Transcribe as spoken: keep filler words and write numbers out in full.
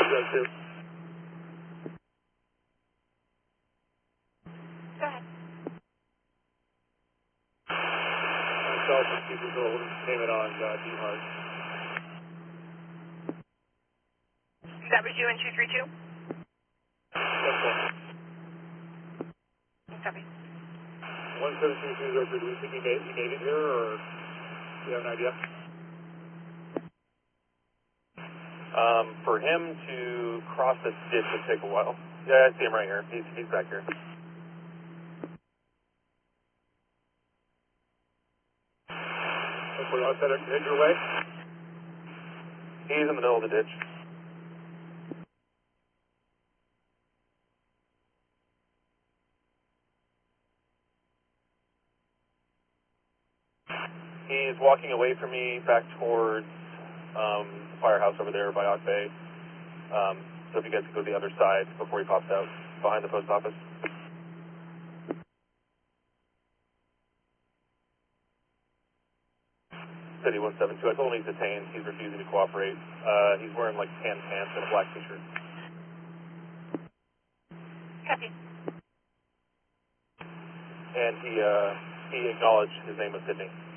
go to. Go ahead. Myself and two people came it on uh, D-Hard. That was you in two three two? That's one. Copy. one seven two two zero three, do we think he made, he made it here, or do you have an idea? Um, for him to cross the ditch would take a while. Yeah, I see him right here. He's, he's back here. We're outside of head your way. He's in the middle of the ditch. He's walking away from me back towards um, the firehouse over there by Ock Bay. Um, so if you guys could go to the other side before he pops out, behind the post office. City one seven two, I told him he's detained. He's refusing to cooperate. Uh, he's wearing like tan pants and a black t-shirt. Copy. And he, uh, he acknowledged his name was Sydney.